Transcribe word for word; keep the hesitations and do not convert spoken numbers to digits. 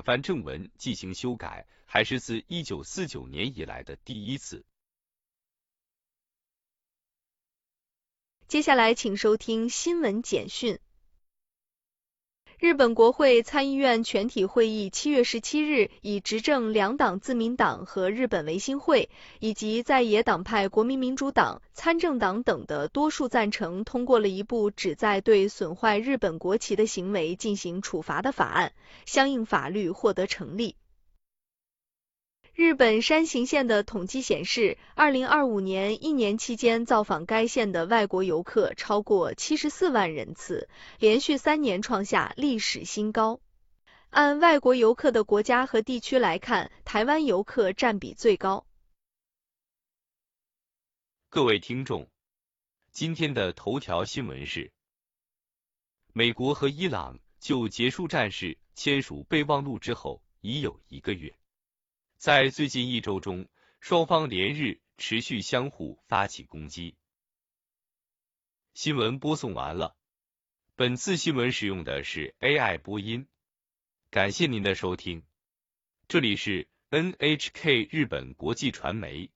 番正文进行修改，还是自一九四九年以来的第一次。 接下来请收听新闻简讯。日本国会参议院全体会议七月十七日以执政两党自民党和日本维新会以及在野党派国民民主党、参政党等的多数赞成，通过了一部旨在对损坏日本国旗的行为进行处罚的法案，相应法律获得成立。日本山形县的统计显示，二零二五年一年期间造访该县的外国游客超过七十四万人次，连续三年创下历史新高。按外国游客的国家和地区来看，台湾游客占比最高。 各位听众，今天的头条新闻是：美国和伊朗就结束战事签署备忘录之后已有一个月。在最近一周中，双方连日持续相互发起攻击。新闻播送完了，本次新闻使用的是 A I 播音，感谢您的收听。这里是 N H K 日本国际传媒。